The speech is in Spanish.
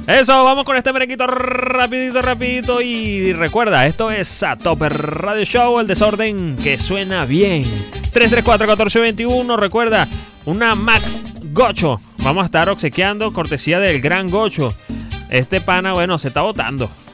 Eso, vamos con este merenguito rapidito. Y recuerda, esto es A Tope Radio Show, el desorden que suena bien. 334-1421, recuerda, una Mac Gocho. Vamos a estar obsequiando cortesía del gran Gocho. Este pana, bueno, se está botando.